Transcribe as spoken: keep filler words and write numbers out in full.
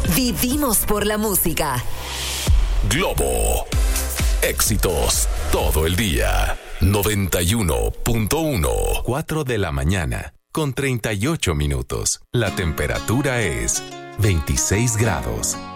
Vivimos por la música. Globo. Éxitos todo el día. noventa y uno punto uno. cuatro de la mañana, con treinta y ocho minutos. La temperatura es veintiséis grados.